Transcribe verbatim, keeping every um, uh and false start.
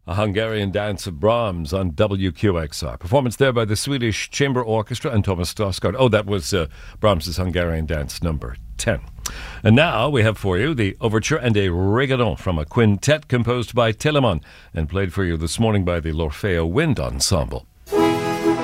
A Hungarian dance of Brahms on W Q X R. Performance there by the Swedish Chamber Orchestra and Thomas Stossgård. Oh, that was uh, Brahms' Hungarian dance number ten. And now we have for you the overture and a rigodon from a quintet composed by Telemann and played for you this morning by the L'Orfeo Wind Ensemble.